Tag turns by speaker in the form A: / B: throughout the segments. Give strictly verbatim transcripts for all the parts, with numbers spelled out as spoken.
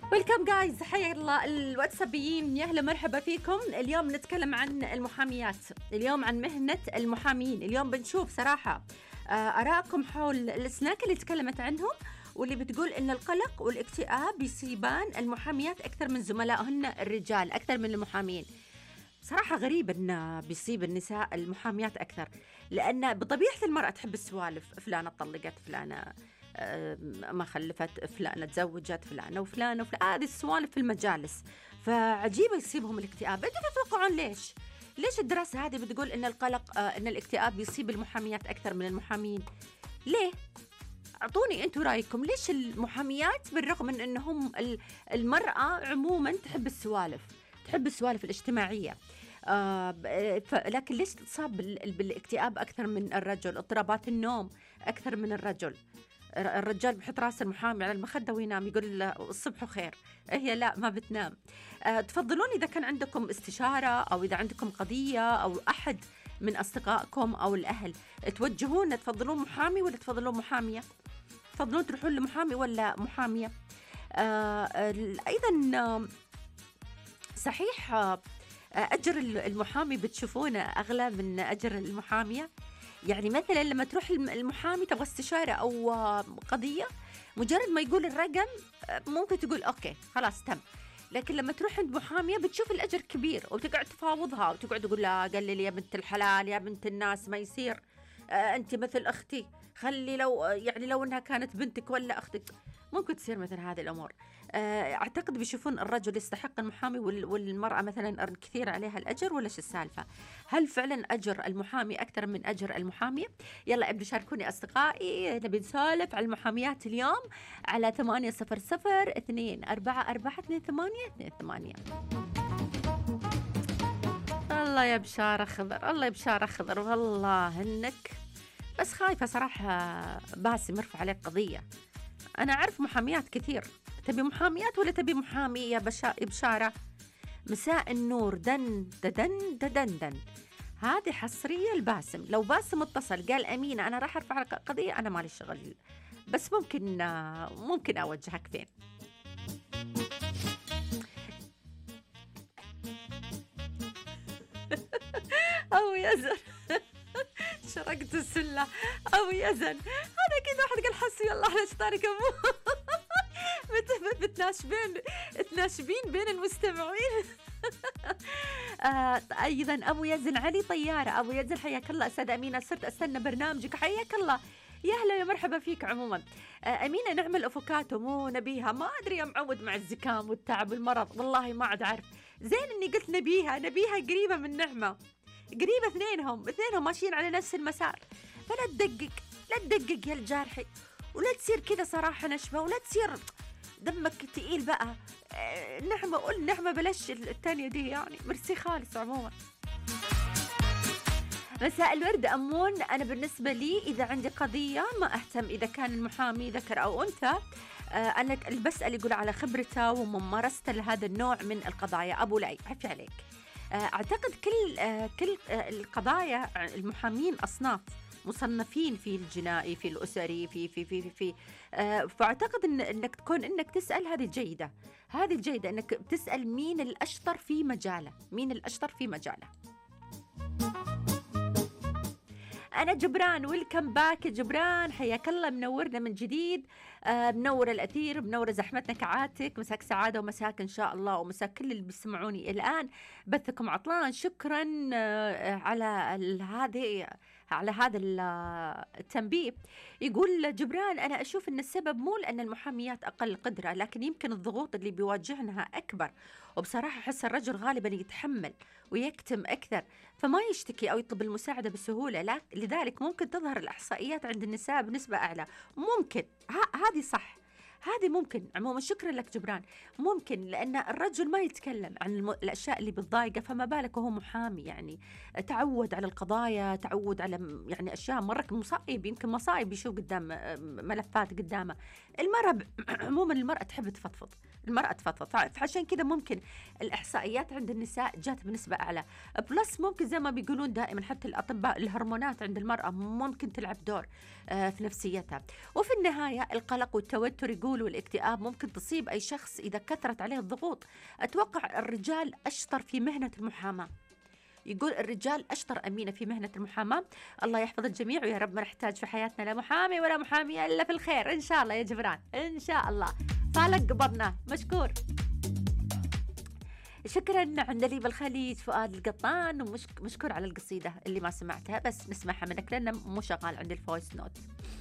A: ويلكم جايز، حيا الله الواتسابيين، يا اهلا مرحبا فيكم. اليوم نتكلم عن المحاميات، اليوم عن مهنة المحامين. اليوم بنشوف صراحة آه، آراءكم حول السناك اللي تكلمت عنهم، واللي بتقول إن القلق والاكتئاب يصيبان المحاميات أكثر من زملائهن الرجال، أكثر من المحامين. صراحة غريب أن بيصيب النساء المحاميات أكثر، لأن بطبيعة المرأة تحب السوالف، فلانة طلقت، فلانة آه، ما خلفت، فلانة تزوجت، فلانة وفلانة وفلانة، هذه السوالف في المجالس. فعجيبة يصيبهم الاكتئاب. أنتوا تتوقعون ليش؟ ليش الدراسة هذه بتقول أن القلق آه، أن الاكتئاب يصيب المحاميات أكثر من المحامين؟ ليه؟ أعطوني أنتوا رأيكم. ليش المحاميات بالرغم من أنهم المرأة عموما تحب السوالف، تحب السوالف الاجتماعية، آه لكن ليش تصاب بالاكتئاب أكثر من الرجل؟ اضطرابات النوم أكثر من الرجل. الرجال بحط راس المحامي على المخدة وينام، يقول الصبح خير، هي لا ما بتنام. أه تفضلون إذا كان عندكم استشارة أو إذا عندكم قضية أو أحد من أصدقائكم أو الأهل، توجهون تفضلون محامي ولا تفضلون محامية؟ تفضلون تروحون لمحامي ولا محامية؟ أه أيضا صحيح أجر المحامي بتشوفونه أغلى من أجر المحامية. يعني مثلا لما تروح المحامي تبغى استشارة أو قضية، مجرد ما يقول الرقم ممكن تقول أوكي خلاص تم. لكن لما تروح عند محامية بتشوف الأجر كبير وتقعد تفاوضها وتقعد تقول لها قلل يا بنت الحلال يا بنت الناس، ما يصير، آه أنت مثل أختي، خلي لو يعني لو أنها كانت بنتك ولا أختك ممكن تصير مثل هذه الأمور. أعتقد بيشوفون الرجل يستحق المحامي والمرأة مثلا كثير عليها الأجر، ولا شو السالفة؟ هل فعلا أجر المحامي أكثر من أجر المحامية؟ يلا ابدوا شاركوني أصدقائي، نبي نسولف على المحاميات اليوم على ثمانية صفر صفر اثنين أربعة أربعة اثنين ثمانية اثنين ثمانية. الله يا بشارة خضر، الله يا بشارة خضر، والله إنك بس خايفة صراحة باسم يرفع عليك قضية. أنا أعرف محاميات كثير. تبي محاميات ولا تبي محامي يا بشا... بشارة؟ مساء النور، دن ددن ددن دن. هذه حصرية الباسم. لو باسم اتصل قال أمينة أنا راح أرفع قضية، أنا مالي شغل، بس ممكن ممكن أوجهك فين. أو يزن شرقت السلة أو يزن، هذا كذا واحد قال حسبي الله على شطارك أبوه. بتناشبين تناشبين بين المستمعين. آه أيضا أبو يزن علي طيارة، أبو يزن حياك الله. أستاذ أمينة صرت أستنى برنامجك، حياك الله، يا هلا يا مرحبا فيك. عموما آه أمينة نعمل أفوكاتو مو نبيها، ما أدري معود مع الزكام والتعب والمرض، والله ما عاد أعرف. زين إني قلت نبيها، نبيها قريبة من نعمة، قريبة، اثنينهم اثنينهم ماشيين على نفس المسار. فلا تدقق لا تدقق يا الجارحي، ولا تصير كذا صراحة نشبة، ولا تصير دمك تقيل بقى. آه نعمة، قول نعمة بلاش الثانية دي يعني، مرسي خالص. عموما مساء الورد أمون. أنا بالنسبة لي إذا عندي قضية ما أهتم إذا كان المحامي ذكر أو أنثى، آه أنا بسأل يقول على خبرته وممارسته لهذا النوع من القضايا. أبو لعي عفي عليك. أعتقد كل كل القضايا المحامين أصناف مصنفين، في الجنائي، في الأسري، في في في في, في فأعتقد إن إنك تكون إنك تسأل، هذه جيدة، هذه الجيدة إنك بتسأل مين الأشطر في مجاله، مين الأشطر في مجاله. أنا جبران، ويلكم باك جبران، حياك الله، منورنا من جديد. آه منور الأثير، منور زحمتنا كعادتك. مساك سعادة ومساك إن شاء الله، ومساك كل اللي بيسمعوني الآن. بثكم عطلان، شكرا آه على هذه على هذا التنبيه. يقول جبران أنا أشوف أن السبب مو لأن المحاميات أقل قدرة، لكن يمكن الضغوط اللي بيواجهنها أكبر، وبصراحة أحس الرجل غالبا يتحمل ويكتم أكثر، فما يشتكي أو يطلب المساعدة بسهولة. لذلك ممكن تظهر الإحصائيات عند النساء بنسبة أعلى. ممكن هذه صح، هذه ممكن. عموما شكرا لك جبران. ممكن لأن الرجل ما يتكلم عن الم... الأشياء اللي بتضايقه، فما بالك وهو محامي، يعني تعود على القضايا، تعود على يعني أشياء مرة مصائب، يمكن مصائب يشوف قدام ملفات قدامه. المرأة عموما المرأة تحب تفضفض، المرأة تفضفض، فعشان كذا ممكن الإحصائيات عند النساء جات بنسبة أعلى. بلس ممكن زي ما بيقولون دائما حتى الأطباء، الهرمونات عند المرأة ممكن تلعب دور في نفسيتها. وفي النهاية القلق والتوتر يقول الذهول والاكتئاب ممكن تصيب أي شخص إذا كثرت عليه الضغوط. أتوقع الرجال أشطر في مهنة المحاماة. يقول الرجال أشطر أمينة في مهنة المحاماة. الله يحفظ الجميع، ويا رب ما نحتاج في حياتنا لا محامي ولا محامية إلا في الخير إن شاء الله يا جبران، إن شاء الله. فالك قبضنا مشكور. شكرا عندليب الخليج فؤاد القطان، ومشكور على القصيدة اللي ما سمعتها بس نسمعها منك لأنه مو شغال عندي الفويس نوت.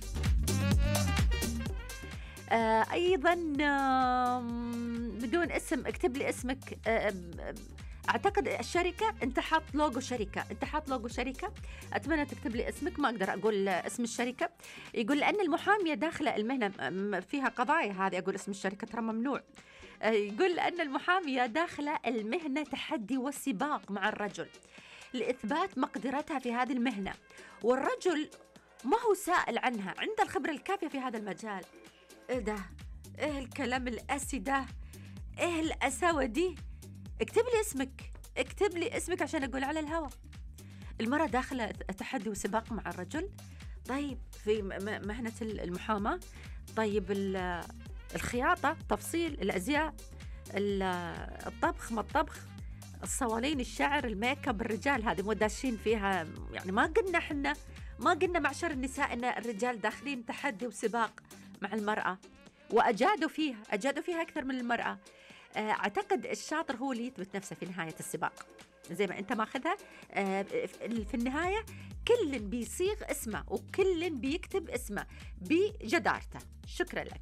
A: آه أيضا آه بدون اسم، اكتب لي اسمك. آه أعتقد الشركة أنت حاط لوجو شركة، أنت حاط لوجو شركة، أتمنى تكتب لي اسمك، ما أقدر أقول اسم الشركة. يقول لأن المحامية داخلة المهنة فيها قضايا، هذه أقول اسم الشركة ترى ممنوع. يقول أن المحامية داخلة المهنة تحدي وسباق مع الرجل لإثبات مقدرتها في هذه المهنة، والرجل ما هو سائل عنها، عنده الخبرة الكافية في هذا المجال. إيه ده؟ إيه الكلام القاسي ده؟ إيه القساوة دي؟ اكتب لي اسمك، اكتب لي اسمك عشان أقول على الهواء. المرأة داخلة تحدي وسباق مع الرجل. طيب في مهنة المحاماة، طيب الخياطة، تفصيل الأزياء، الطبخ، ما الطبخ، الصوالين، الشعر، الميك اب، الرجال هذه مو داشين فيها. يعني ما قلنا احنا، ما قلنا معشر النساء ان الرجال داخلين تحدي وسباق مع المرأة، وأجادوا فيها، أجادوا فيها أكثر من المرأة. أعتقد الشاطر هو اللي يثبت نفسه في نهاية السباق، زي ما أنت ماخذها. في النهاية كل بيصيغ اسمه وكل بيكتب اسمه بجدارته. شكرا لك.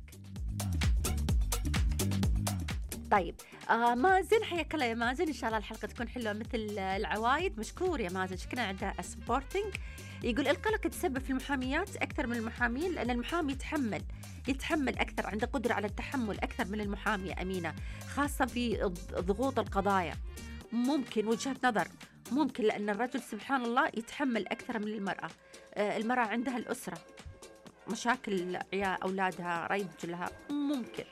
A: طيب آه مازن، حياك الله يا مازن، إن شاء الله الحلقة تكون حلوة مثل العوايد. مشكور يا مازن، شكرا على السبورتنج. يقول القلق يتسبب في المحاميات أكثر من المحامين، لأن المحامي يتحمل يتحمل أكثر، عنده قدرة على التحمل أكثر من المحامية أمينة، خاصة في ضغوط القضايا. ممكن وجهة نظر، ممكن لأن الرجل سبحان الله يتحمل أكثر من المرأة. آه المرأة عندها الأسرة، مشاكل عيال أولادها، رجلها، ممكن.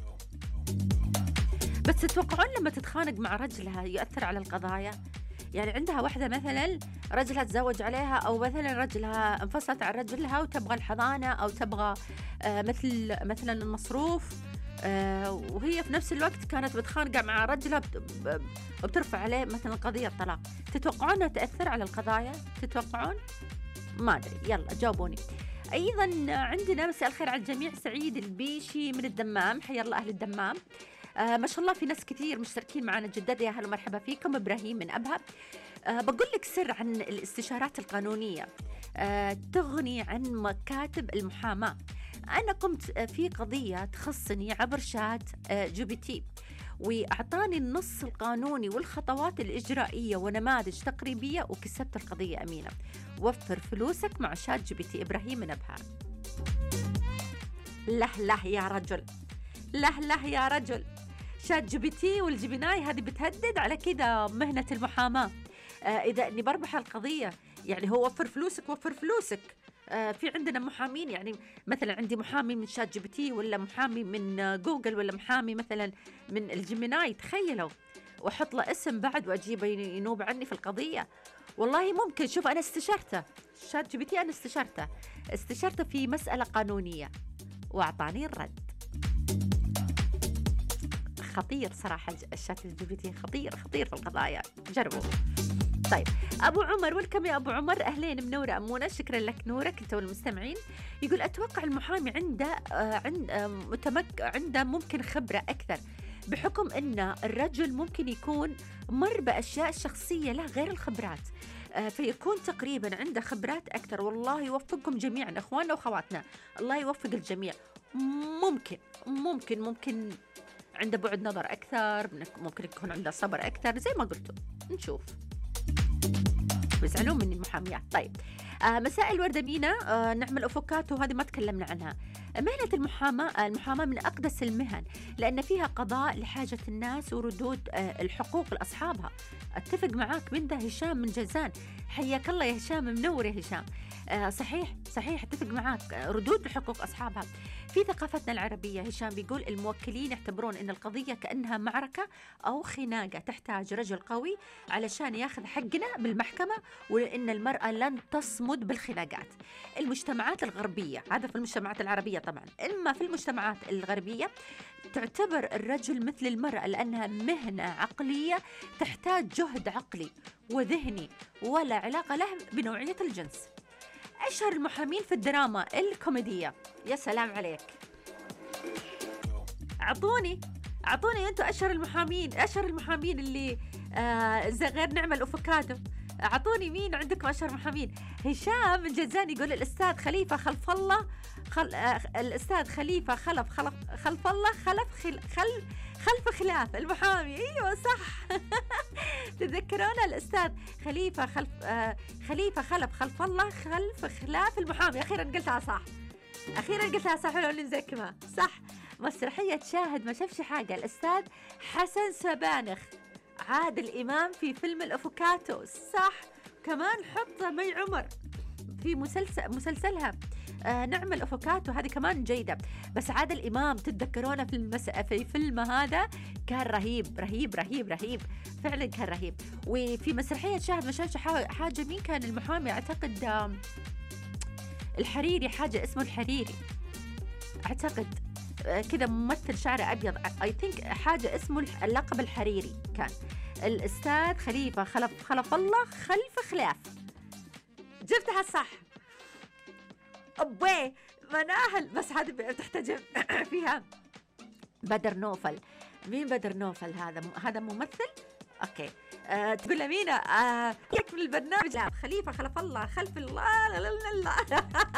A: بس تتوقعون لما تتخانق مع رجلها يؤثر على القضايا؟ يعني عندها واحدة مثلا رجلها تزوج عليها، أو مثلا رجلها انفصلت عن رجلها وتبغى الحضانة، أو تبغى آه مثل مثلا المصروف، آه وهي في نفس الوقت كانت بتخانق مع رجلها وبترفع عليه مثلا قضية طلاق. تتوقعونها تأثر على القضايا؟ تتوقعون؟ ما أدري، يلا جاوبوني. أيضا عندنا مساء الخير على الجميع، سعيد البيشي من الدمام، حيا الله أهل الدمام. آه ما شاء الله في ناس كثير مشتركين معنا جدد، يا هلا ومرحبا فيكم. إبراهيم من أبها. آه بقول لك سر عن الاستشارات القانونية آه تغني عن مكاتب المحاماة. أنا قمت في قضية تخصني عبر شات آه جي بي تي، وأعطاني النص القانوني والخطوات الإجرائية ونماذج تقريبية، وكسبت القضية أمينة. وفر فلوسك مع شات جي بي تي. إبراهيم من أبها. له له يا رجل، له له يا رجل، شات جي بي تي والجبناي هذه بتهدد على كذا مهنة المحاماة. آه إذا إني بربح القضية، يعني هو وفر فلوسك، وفر فلوسك. آه في عندنا محامين، يعني مثلا عندي محامي من شات جي بي تي، ولا محامي من آه جوجل، ولا محامي مثلا من الجيميناي. تخيلوا، وأحط له اسم بعد وأجيبه ينوب عني في القضية. والله ممكن. شوف أنا استشرته شات جي بي تي، أنا استشرته استشرته في مسألة قانونية وأعطاني الرد. خطير صراحة الشات الجي بي تي، خطير خطير في القضايا، جربوا. طيب أبو عمر، ولكم يا أبو عمر، أهلين منورة أمونة، شكرا لك نورك أنت والمستمعين. يقول أتوقع المحامي عنده آه عند آه متمك عنده ممكن خبرة أكثر، بحكم أن الرجل ممكن يكون مر بأشياء شخصية له غير الخبرات، آه فيكون تقريبا عنده خبرات أكثر. والله يوفقكم جميعا أخواننا وأخواتنا، الله يوفق الجميع. ممكن ممكن ممكن عنده بعد نظر أكثر، ممكن يكون عنده صبر أكثر، زي ما قلتوا نشوف. بيزعلون مني المحاميات. طيب آه مساء الورد أمينة. آه نعمل أفوكاتو، هذه ما تكلمنا عنها. مهنة المحاماة المحاماة من أقدس المهن، لأن فيها قضاء لحاجة الناس وردود آه الحقوق لأصحابها. أتفق معاك من ده. هشام من جازان، حياك الله يا هشام، منور يا هشام. آه صحيح صحيح، أتفق معاك، ردود لحقوق أصحابها. في ثقافتنا العربية هشام بيقول الموكلين يعتبرون أن القضية كأنها معركة أو خناقة تحتاج رجل قوي علشان ياخذ حقنا بالمحكمة، وأن المرأة لن تصمد بالخناقات. المجتمعات الغربية، هذا في المجتمعات العربية طبعا، إما في المجتمعات الغربية تعتبر الرجل مثل المرأة لأنها مهنة عقلية تحتاج جهد عقلي وذهني ولا علاقة له بنوعية الجنس. أشهر المحامين في الدراما الكوميدية، يا سلام عليك، أعطوني أعطوني أنتوا أشهر المحامين، أشهر المحامين اللي آه زي غير نعمة الأفوكادو، أعطوني مين عندكم أشهر محامين. هشام الجزاني يقول الأستاذ خليفة خلف الله خل... آه الأستاذ خليفة خلف خلف خلف الله خلف خل... خل... خلف خلاف المحامي. ايوه صح. تذكرون الأستاذ خليفة خلف آه خليفة خلف خلف الله خلف خلاف المحامي. أخيرا قلتها صح، أخيرا قلتها صح، ولو نزكمها صح. مسرحية شاهد ما شافش حاجة، الأستاذ حسن سبانخ. عادل إمام في فيلم الأفوكاتو صح. كمان حط مي عمر في مسلسل مسلسلها آه نعم الأفوكاتو، هذه كمان جيدة. بس عادل إمام تتذكرونه في المس... في فيلم هذا كان رهيب رهيب رهيب رهيب فعلا، كان رهيب. وفي مسرحية شاهد ما شافش حاجة، مين كان المحامي؟ أعتقد آه الحريري، حاجة اسمه الحريري أعتقد آه كذا، ممثل شعره أبيض I think، حاجة اسمه اللقب الحريري. كان الأستاذ خليفة خلف خلف الله خلف خلاف. جبتها صح. أبوي مناهل، بس هذه تحتاج فيها بدر نوفل. مين بدر نوفل هذا؟ هذا ممثل. اوكي أه تقول لمين؟ أه يكمل البرنامج. لا خليفة خلف الله خلف الله لا لا لا لا